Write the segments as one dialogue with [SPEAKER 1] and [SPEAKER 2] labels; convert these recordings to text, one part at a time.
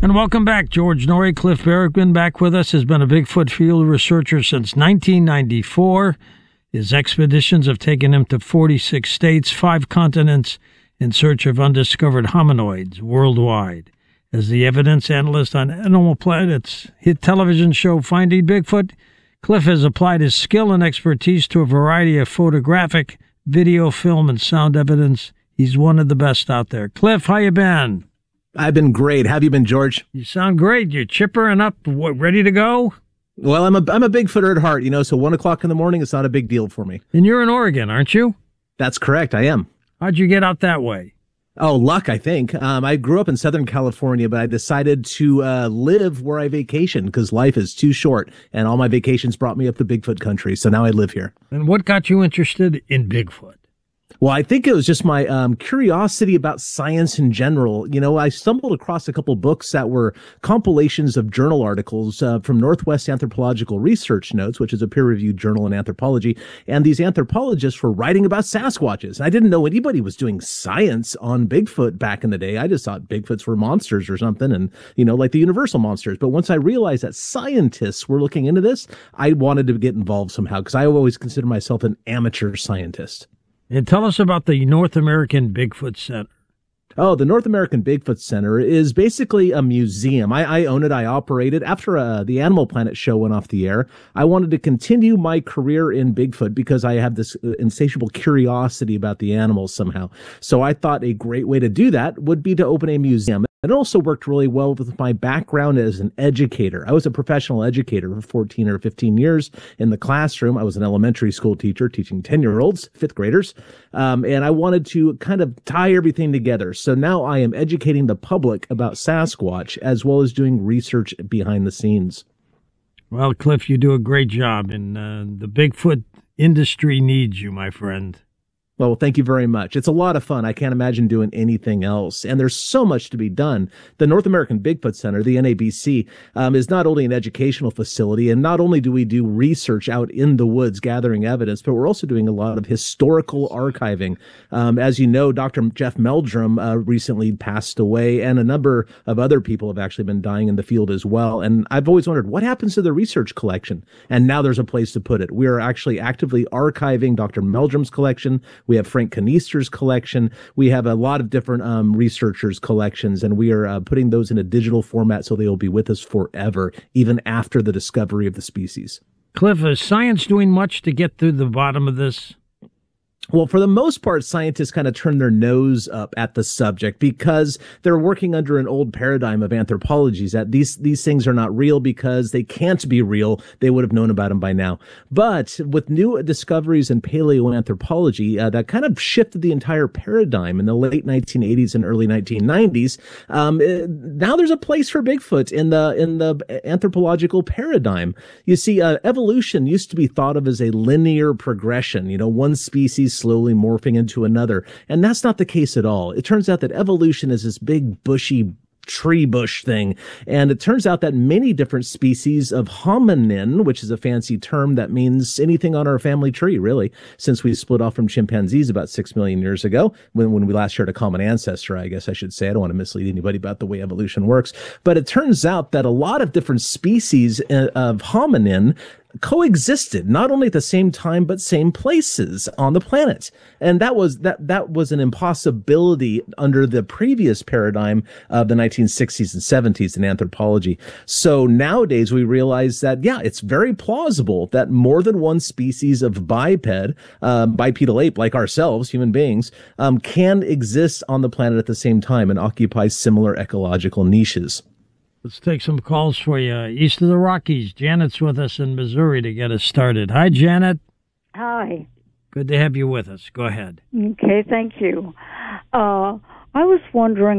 [SPEAKER 1] And welcome back, George Noory. Cliff Berrickman back with us, has been a Bigfoot field researcher since 1994. His expeditions have taken him to 46 states, 5 continents, in search of undiscovered hominoids worldwide. As the evidence analyst on Animal Planet's hit television show Finding Bigfoot, Cliff has applied his skill and expertise to a variety of photographic, video, film, and sound evidence. He's one of the best out there. Cliff, how you been?
[SPEAKER 2] I've been great. How have you been, George?
[SPEAKER 1] You sound great. You're chipper and up, ready to go?
[SPEAKER 2] Well, I'm a Bigfooter at heart, so 1 o'clock in the morning is not a big deal for me.
[SPEAKER 1] And you're in Oregon, aren't you?
[SPEAKER 2] That's correct. I am.
[SPEAKER 1] How'd you get out that way?
[SPEAKER 2] Oh, luck, I think. I grew up in Southern California, but I decided to live where I vacation because life is too short, and all my vacations brought me up to Bigfoot country, so now I live here.
[SPEAKER 1] And what got you interested in Bigfoot?
[SPEAKER 2] Well, I think it was just my curiosity about science in general. I stumbled across a couple books that were compilations of journal articles from Northwest Anthropological Research Notes, which is a peer-reviewed journal in anthropology. And these anthropologists were writing about Sasquatches. I didn't know anybody was doing science on Bigfoot back in the day. I just thought Bigfoots were monsters or something and, like the universal monsters. But once I realized that scientists were looking into this, I wanted to get involved somehow because I always consider myself an amateur scientist.
[SPEAKER 1] And tell us about the North American Bigfoot Center.
[SPEAKER 2] Oh, the North American Bigfoot Center is basically a museum. I own it. I operate it. After the Animal Planet show went off the air, I wanted to continue my career in Bigfoot because I have this insatiable curiosity about the animals somehow. So I thought a great way to do that would be to open a museum. It also worked really well with my background as an educator. I was a professional educator for 14 or 15 years in the classroom. I was an elementary school teacher teaching 10-year-olds, 5th graders, and I wanted to kind of tie everything together. So now I am educating the public about Sasquatch as well as doing research behind the scenes.
[SPEAKER 1] Well, Cliff, you do a great job, and the Bigfoot industry needs you, my friend.
[SPEAKER 2] Well, thank you very much. It's a lot of fun. I can't imagine doing anything else. And there's so much to be done. The North American Bigfoot Center, the NABC, is not only an educational facility, and not only do we do research out in the woods gathering evidence, but we're also doing a lot of historical archiving. As you know, Dr. Jeff Meldrum recently passed away, and a number of other people have actually been dying in the field as well. And I've always wondered, what happens to the research collection? And now there's a place to put it. We are actually actively archiving Dr. Meldrum's collection. We have Frank Kanister's collection. We have a lot of different researchers' collections, and we are putting those in a digital format so they will be with us forever, even after the discovery of the species.
[SPEAKER 1] Cliff, is science doing much to get to the bottom of this?
[SPEAKER 2] Well, for the most part, scientists kind of turn their nose up at the subject because they're working under an old paradigm of anthropology, that these things are not real because they can't be real. They would have known about them by now. But with new discoveries in paleoanthropology, that kind of shifted the entire paradigm in the late 1980s and early 1990s. Now there's a place for Bigfoot in the anthropological paradigm. You see, evolution used to be thought of as a linear progression, one species slowly morphing into another. And that's not the case at all. It turns out that evolution is this big bushy tree bush thing. And it turns out that many different species of hominin, which is a fancy term that means anything on our family tree, really, since we split off from chimpanzees about 6 million years ago, when we last shared a common ancestor, I guess I should say. I don't want to mislead anybody about the way evolution works. But it turns out that a lot of different species of hominin coexisted not only at the same time but same places on the planet, and that was an impossibility under the previous paradigm of the 1960s and 70s in anthropology. So nowadays we realize that it's very plausible that more than one species of bipedal ape like ourselves, human beings, can exist on the planet at the same time and occupy similar ecological niches.
[SPEAKER 1] Let's take some calls for you. East of the Rockies, Janet's with us in Missouri to get us started. Hi, Janet.
[SPEAKER 3] Hi.
[SPEAKER 1] Good to have you with us. Go ahead.
[SPEAKER 3] Okay, thank you. I was wondering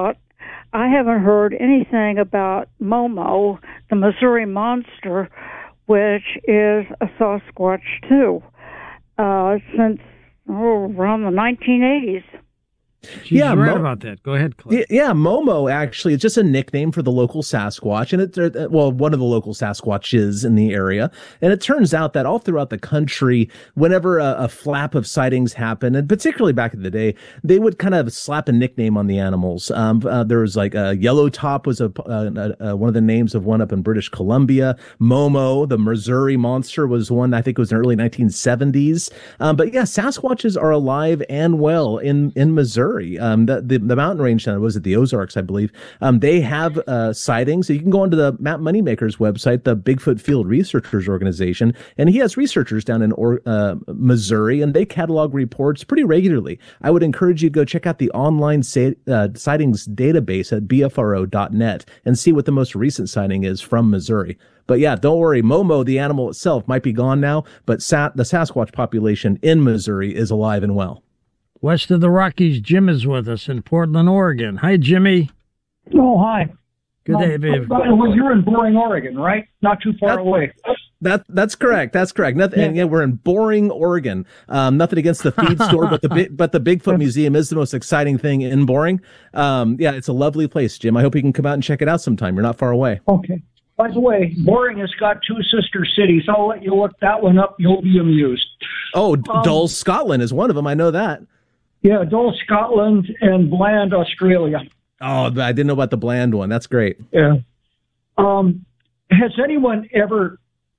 [SPEAKER 3] I haven't heard anything about Momo, the Missouri Monster, which is a Sasquatch, too, since around the 1980s.
[SPEAKER 1] She's right about that. Go ahead, Cliff.
[SPEAKER 2] Yeah, Momo actually is just a nickname for the local Sasquatch, and one of the local Sasquatches in the area. And it turns out that all throughout the country, whenever a flap of sightings happened, and particularly back in the day, they would kind of slap a nickname on the animals. There was like Yellow Top was one of the names of one up in British Columbia. Momo, the Missouri monster, was one I think it was in the early 1970s. But yeah, Sasquatches are alive and well in Missouri. The mountain range, was it the Ozarks, I believe, they have sightings. So you can go onto the Map Moneymakers website, the Bigfoot Field Researchers Organization, and he has researchers down in Missouri, and they catalog reports pretty regularly. I would encourage you to go check out the online sightings database at bfro.net and see what the most recent sighting is from Missouri. But yeah, don't worry, Momo, the animal itself, might be gone now, but the Sasquatch population in Missouri is alive and well.
[SPEAKER 1] West of the Rockies, Jim is with us in Portland, Oregon. Hi, Jimmy.
[SPEAKER 4] Oh, hi.
[SPEAKER 1] Good day, babe.
[SPEAKER 4] By the way, you're in Boring, Oregon, right? Not too far away.
[SPEAKER 2] That's correct. That's correct. Nothing. Yeah. And yeah, we're in Boring, Oregon. Nothing against the feed store, but the Bigfoot Museum is the most exciting thing in Boring. Yeah, it's a lovely place, Jim. I hope you can come out and check it out sometime. You're not far away.
[SPEAKER 4] Okay. By the way, Boring has got two sister cities. I'll let you look that one up. You'll be amused.
[SPEAKER 2] Oh, Dole, Scotland is one of them. I know that.
[SPEAKER 4] Yeah, Dole, Scotland, and Bland, Australia.
[SPEAKER 2] Oh, I didn't know about the Bland one. That's great.
[SPEAKER 4] Yeah. Has anyone ever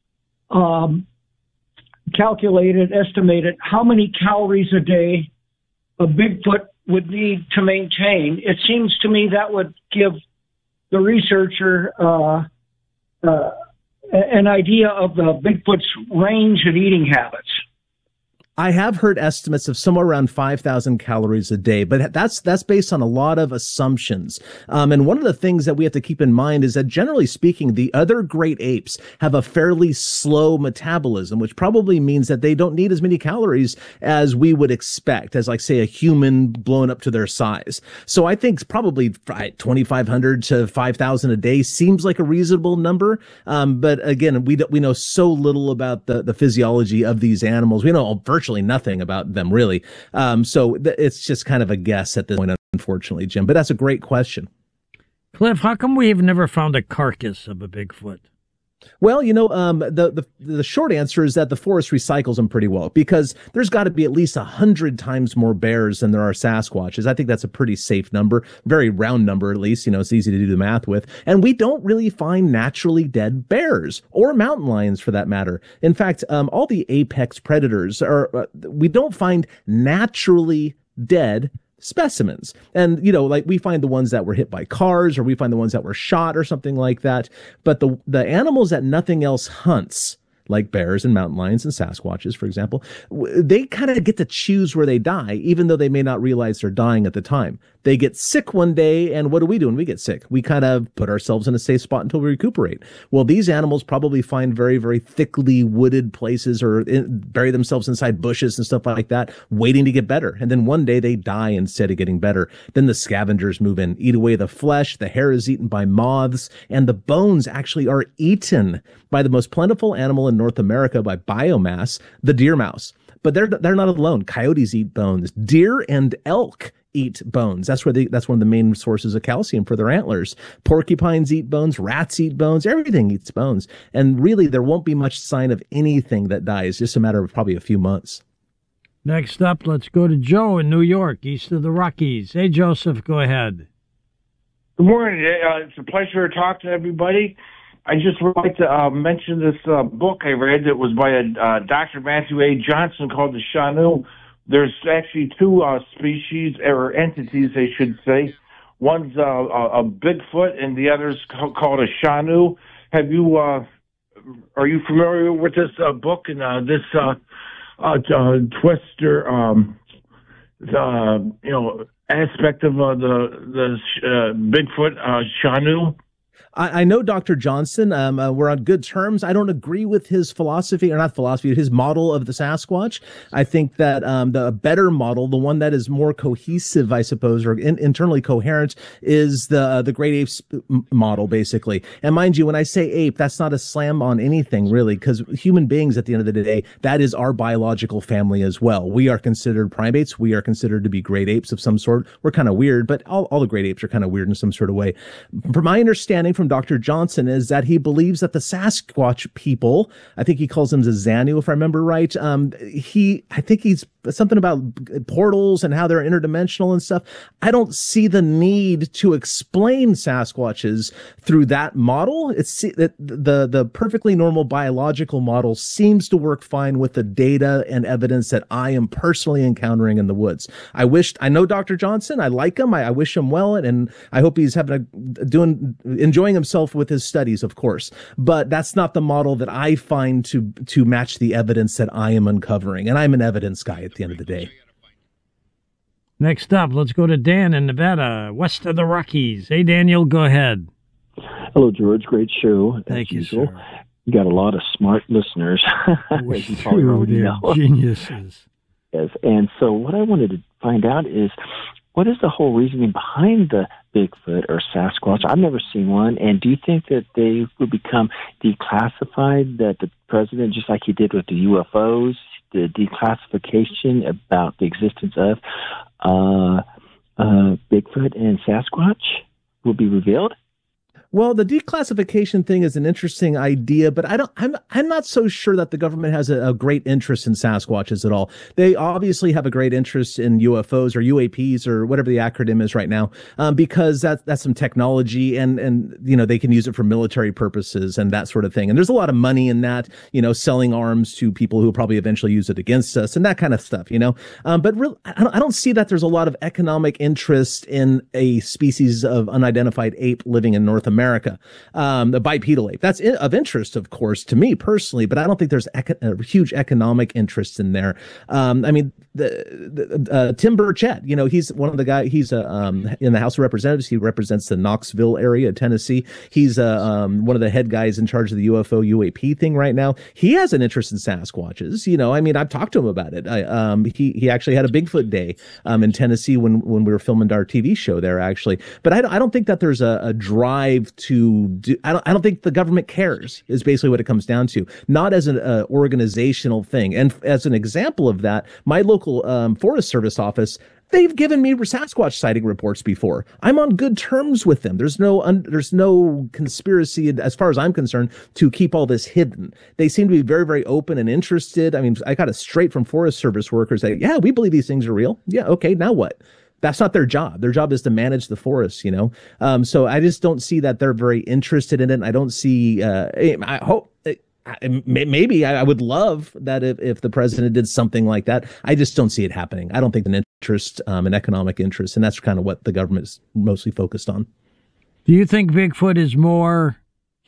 [SPEAKER 4] estimated how many calories a day a Bigfoot would need to maintain? It seems to me that would give the researcher an idea of the Bigfoot's range and eating habits.
[SPEAKER 2] I have heard estimates of somewhere around 5,000 calories a day, but that's based on a lot of assumptions. And one of the things that we have to keep in mind is that generally speaking, the other great apes have a fairly slow metabolism, which probably means that they don't need as many calories as we would expect, as like say a human blown up to their size. So I think probably 2,500 to 5,000 a day seems like a reasonable number. But again, we know so little about the physiology of these animals. We know virtually nothing about them, really. So it's just kind of a guess at this point, unfortunately, Jim. But that's a great question.
[SPEAKER 1] Cliff, how come we have never found a carcass of a Bigfoot?
[SPEAKER 2] Well, the short answer is that the forest recycles them pretty well, because there's got to be at least 100 times more bears than there are Sasquatches. I think that's a pretty safe number, very round number at least. It's easy to do the math with. And we don't really find naturally dead bears or mountain lions for that matter. In fact, all the apex predators we don't find naturally dead specimens. And, like we find the ones that were hit by cars, or we find the ones that were shot or something like that. But the animals that nothing else hunts, like bears and mountain lions and Sasquatches, for example, they kind of get to choose where they die, even though they may not realize they're dying at the time. They get sick one day, and what do we do when we get sick? We kind of put ourselves in a safe spot until we recuperate. Well, these animals probably find very, very thickly wooded places or bury themselves inside bushes and stuff like that, waiting to get better. And then one day they die instead of getting better. Then the scavengers move in, eat away the flesh, the hair is eaten by moths, and the bones actually are eaten by the most plentiful animal in North America by biomass, the deer mouse. But they're not alone. Coyotes eat bones. Deer and elk eat bones. That's one of the main sources of calcium for their antlers. Porcupines eat bones. Rats eat bones. Everything eats bones. And really, there won't be much sign of anything that dies. Just a matter of probably a few months.
[SPEAKER 1] Next up, let's go to Joe in New York, east of the Rockies. Hey, Joseph, go ahead.
[SPEAKER 5] Good morning. It's a pleasure to talk to everybody. I just would like to mention this book I read. It was by Dr. Matthew A. Johnson called The Shanu. There's actually two species, or entities, I should say. One's a Bigfoot, and the other's called a Shanu. Are you familiar with this book and this twister, aspect of the Bigfoot Shanu?
[SPEAKER 2] I know Dr. Johnson. We're on good terms. I don't agree with his philosophy, or not philosophy, his model of the Sasquatch. I think that the better model, the one that is more cohesive, I suppose, or internally coherent, is the Great Apes model, basically. And mind you, when I say ape, that's not a slam on anything, really, because human beings, at the end of the day, that is our biological family as well. We are considered primates. We are considered to be great apes of some sort. We're kind of weird, but all the great apes are kind of weird in some sort of way. From my understanding from Dr. Johnson is that he believes that the Sasquatch people, I think he calls them the Zanu, if I remember right. I think he's something about portals and how they're interdimensional and stuff. I don't see the need to explain Sasquatches through that model. It's the perfectly normal biological model seems to work fine with the data and evidence that I am personally encountering in the woods. I know Dr. Johnson. I like him. I wish him well, and I hope he's enjoying himself with his studies, of course. But that's not the model that I find to match the evidence that I am uncovering, and I'm an evidence guy at the end of the day.
[SPEAKER 1] Next up, let's go to Dan in Nevada, west of the Rockies. Hey, Daniel, go ahead.
[SPEAKER 6] Hello, George. Great show.
[SPEAKER 1] Thank you,
[SPEAKER 6] usual.
[SPEAKER 1] sir.
[SPEAKER 6] You got a lot of smart listeners.
[SPEAKER 1] We do. They're geniuses.
[SPEAKER 6] Yes. And so what I wanted to find out is, what is the whole reasoning behind the Bigfoot or Sasquatch? I've never seen one. And do you think that they will become declassified, that the president, just like he did with the UFOs, the declassification about the existence of Bigfoot and Sasquatch will be revealed?
[SPEAKER 2] Well, the declassification thing is an interesting idea, but I'm not so sure that the government has a great interest in Sasquatches at all. They obviously have a great interest in UFOs or UAPs or whatever the acronym is right now, because that's some technology and they can use it for military purposes and that sort of thing. And there's a lot of money in that, selling arms to people who will probably eventually use it against us and that kind of stuff, But really, I don't see that there's a lot of economic interest in a species of unidentified ape living in North America. The bipedal ape. That's of interest, of course, to me personally, but I don't think there's a huge economic interest in there. Tim Burchett, he's one of the guys, he's in the House of Representatives. He represents the Knoxville area, Tennessee. He's one of the head guys in charge of the UFO UAP thing right now. He has an interest in Sasquatches. I've talked to him about it. He actually had a Bigfoot day in Tennessee when we were filming our TV show there, actually. But I don't think that there's a drive to do. I don't think the government cares, is basically what it comes down to. Not as an organizational thing. And as an example of that, my local Forest Service office, they've given me Sasquatch sighting reports before. I'm on good terms with them. There's no conspiracy, as far as I'm concerned, to keep all this hidden. They seem to be very, very open and interested. I got it straight from Forest Service workers that, yeah, we believe these things are real. Yeah, okay, now what? That's not their job. Their job is to manage the forests, So I just don't see that they're very interested in it. I don't see. I hope. Maybe I would love that if the president did something like that. I just don't see it happening. I don't think an interest, an economic interest, and that's kind of what the government is mostly focused on.
[SPEAKER 1] Do you think Bigfoot is more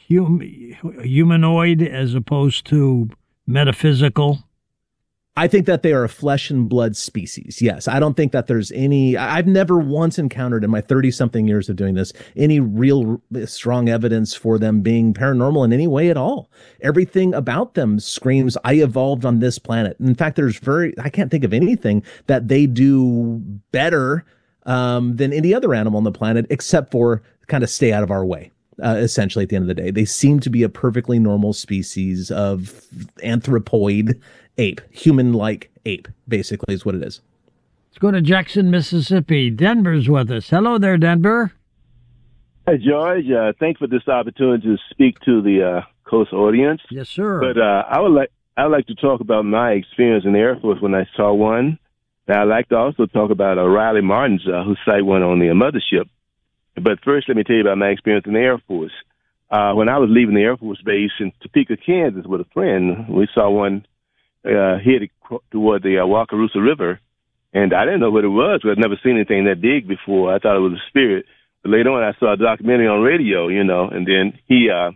[SPEAKER 1] humanoid as opposed to metaphysical?
[SPEAKER 2] I think that they are a flesh and blood species. Yes. I don't think that there's I've never once encountered in my 30-something years of doing this any real strong evidence for them being paranormal in any way at all. Everything about them screams, I evolved on this planet. In fact, I can't think of anything that they do better than any other animal on the planet, except for kind of stay out of our way. Essentially, at the end of the day, they seem to be a perfectly normal species of anthropoid ape, human-like ape, basically is what it is.
[SPEAKER 1] Let's go to Jackson, Mississippi. Denver's with us. Hello there, Denver.
[SPEAKER 7] Hey, George. Thanks for this opportunity to speak to the Coast audience.
[SPEAKER 1] Yes, sir.
[SPEAKER 7] But I would like to talk about my experience in the Air Force when I saw one. Now, I'd like to also talk about Riley Martin's who sighted one on the mothership. But first, let me tell you about my experience in the Air Force. When I was leaving the Air Force Base in Topeka, Kansas with a friend, we saw one headed toward the Wakarusa River. And I didn't know what it was. I'd never seen anything that big before. I thought it was a spirit. But later on, I saw a documentary on radio, and then he was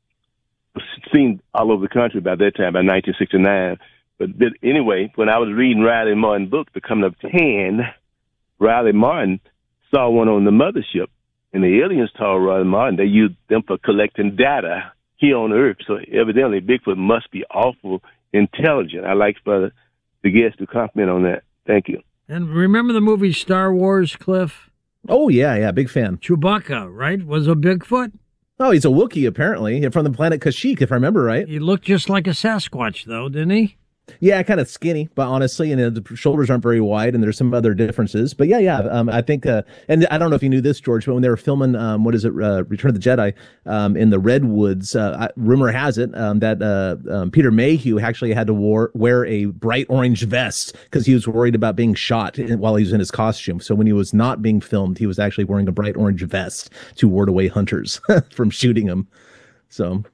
[SPEAKER 7] seen all over the country by that time, by 1969. But anyway, when I was reading Riley Martin's book, The Coming of 10, Riley Martin saw one on the mothership. and the aliens told Riley Martin they used them for collecting data here on Earth. So evidently, Bigfoot must be awful intelligent. I'd like for the guests to comment on that. Thank you.
[SPEAKER 1] And remember the movie Star Wars, Cliff?
[SPEAKER 2] Oh, yeah, big fan.
[SPEAKER 1] Chewbacca, right, was a Bigfoot?
[SPEAKER 2] Oh, he's a Wookiee, apparently, from the planet Kashyyyk, if I remember right.
[SPEAKER 1] He looked just like a Sasquatch, though, didn't he?
[SPEAKER 2] Yeah, kind of skinny, but honestly, and the shoulders aren't very wide, and there's some other differences. But I think, and I don't know if you knew this, George, but when they were filming, Return of the Jedi, in the Redwoods, rumor has it that Peter Mayhew actually had to wear a bright orange vest because he was worried about being shot while he was in his costume. So when he was not being filmed, he was actually wearing a bright orange vest to ward away hunters from shooting him. So,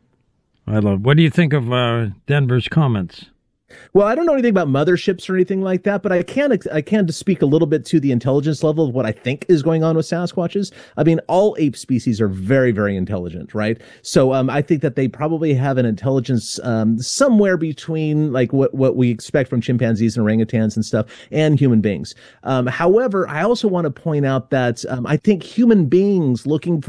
[SPEAKER 1] What do you think of Denver's comments?
[SPEAKER 2] Well, I don't know anything about motherships or anything like that, but I can speak a little bit to the intelligence level of what I think is going on with Sasquatches. I mean, all ape species are very, very intelligent, right? So I think that they probably have an intelligence somewhere between like what we expect from chimpanzees and orangutans and stuff and human beings. However, I also want to point out that I think human beings looking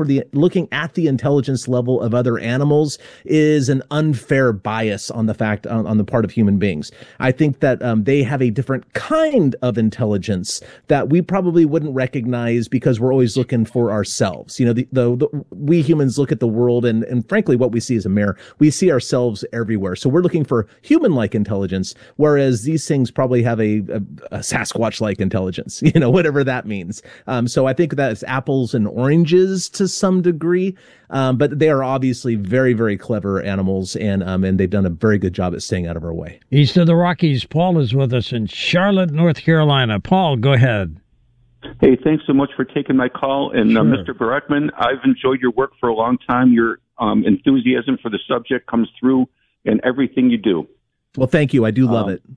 [SPEAKER 2] at the intelligence level of other animals is an unfair bias on the part of human beings. I think that they have a different kind of intelligence that we probably wouldn't recognize because we're always looking for ourselves. You know, we humans look at the world and frankly, what we see is a mirror. We see ourselves everywhere. So we're looking for human-like intelligence, whereas these things probably have a Sasquatch-like intelligence, you know, whatever that means. So I think that's apples and oranges to some degree. But they are obviously very, very clever animals, and they've done a very good job at staying out of our way.
[SPEAKER 1] East of the Rockies, Paul is with us in Charlotte, North Carolina. Paul, go ahead.
[SPEAKER 8] Hey, thanks so much for taking my call. And
[SPEAKER 1] Sure.
[SPEAKER 8] Mr. Barackman, I've enjoyed your work for a long time. Your enthusiasm for the subject comes through in everything you do.
[SPEAKER 2] Well, thank you. I do love it.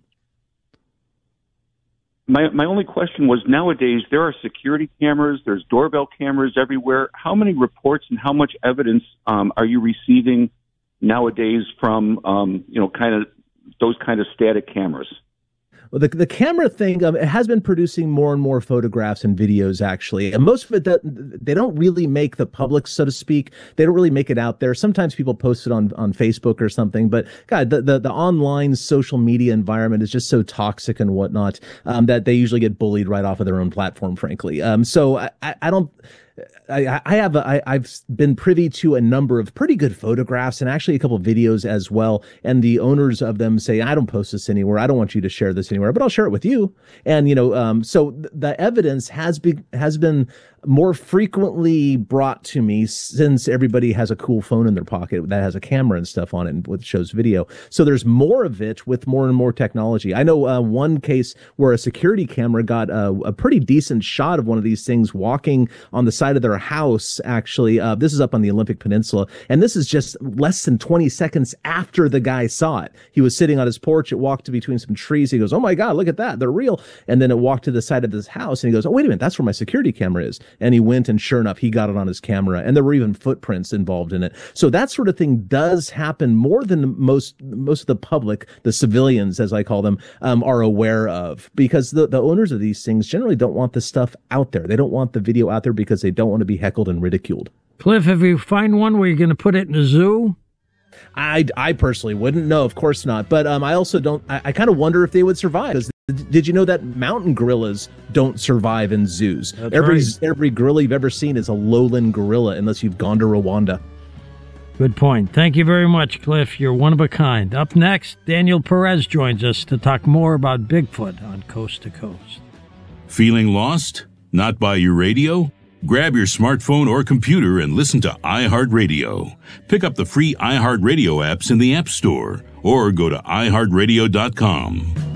[SPEAKER 8] My only question was, nowadays there are security cameras, there's doorbell cameras everywhere. How many reports and how much evidence are you receiving nowadays from kind of those kind of static cameras?
[SPEAKER 2] Well, the camera thing, it has been producing more and more photographs and videos, actually. And most of it, they don't really make the public, so to speak. They don't really make it out there. Sometimes people post it on Facebook or something. But, God, the online social media environment is just so toxic and whatnot that they usually get bullied right off of their own platform, frankly. So I don't... I've been privy to a number of pretty good photographs and actually a couple of videos as well. And the owners of them say, I don't post this anywhere. I don't want you to share this anywhere, but I'll share it with you. And, so the evidence has been more frequently brought to me since everybody has a cool phone in their pocket that has a camera and stuff on it and shows video. So there's more of it with more and more technology. I know one case where a security camera got a pretty decent shot of one of these things walking on the side of their house, actually. This is up on the Olympic Peninsula, and this is just less than 20 seconds after the guy saw it. He was sitting on his porch. It walked between some trees. He goes, oh my God, look at that. They're real. And then it walked to the side of his house, and he goes, oh, wait a minute, that's where my security camera is. And he went, and sure enough, he got it on his camera, and there were even footprints involved in it. So that sort of thing does happen more than most of the public, the civilians, as I call them, are aware of, because the owners of these things generally don't want the stuff out there. They don't want the video out there because they don't want to be heckled and ridiculed.
[SPEAKER 1] Cliff, if you find one where you're going to put it in a zoo?
[SPEAKER 2] I personally wouldn't. No, of course not. But I also don't. I kind of wonder if they would survive. Did you know that mountain gorillas don't survive in zoos?
[SPEAKER 1] That's
[SPEAKER 2] every gorilla you've ever seen is a lowland gorilla, unless you've gone to Rwanda.
[SPEAKER 1] Good point. Thank you very much, Cliff. You're one of a kind. Up next, Daniel Perez joins us to talk more about Bigfoot on Coast to Coast.
[SPEAKER 9] Feeling lost? Not by your radio? Grab your smartphone or computer and listen to iHeartRadio. Pick up the free iHeartRadio apps in the App Store or go to iHeartRadio.com.